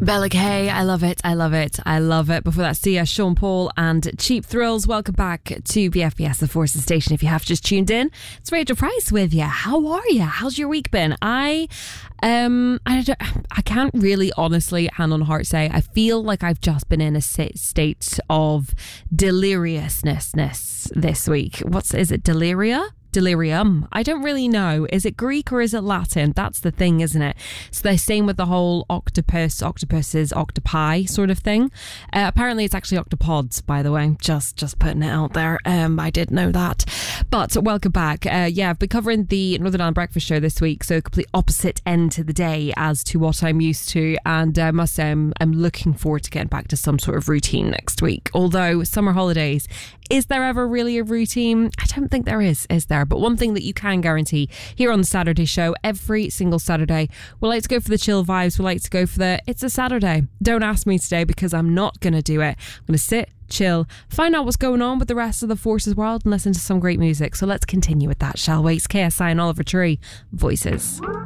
Bella K, I love it, I love it, I love it. Before that, Sia, Sean Paul and Cheap Thrills. Welcome back to BFBS, the Forces Station. If you have just tuned in, it's Rachel Price with you. How are you? How's your week been? I can't really honestly, hand on heart, say I feel like I've just been in a state of deliriousness this week. Is it delirium? I don't really know. Is it Greek or is it Latin? That's the thing, isn't it? So they're same with the whole octopuses, octopi sort of thing. Apparently it's actually octopods, by the way. Just putting it out there. I did know that. But welcome back. I've been covering the Northern Ireland Breakfast Show this week, so complete opposite end to the day as to what I'm used to. And I must say I'm looking forward to getting back to some sort of routine next week. Although summer holidays, is there ever really a routine? I don't think there is there? But one thing that you can guarantee here on the Saturday show, every single Saturday, we like to go for the chill vibes. We like to go for the, it's a Saturday. Don't ask me today because I'm not going to do it. I'm going to sit, chill, find out what's going on with the rest of the Forces world and listen to some great music. So let's continue with that, shall we? It's KSI and Oliver Tree, Voices.